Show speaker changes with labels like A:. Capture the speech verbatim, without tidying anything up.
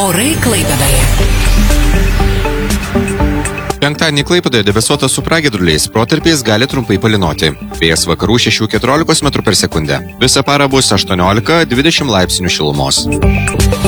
A: Orai Klaipėdoje.
B: Penktadienį Klaipėdoje debesuota su pragiedruliais, protarpiais gali trumpai palynoti. Vėjas vakarų šešių keturiolikos metrų per sekundę. Visą parą bus aštuoniolika dvidešimt laipsnių šilumos.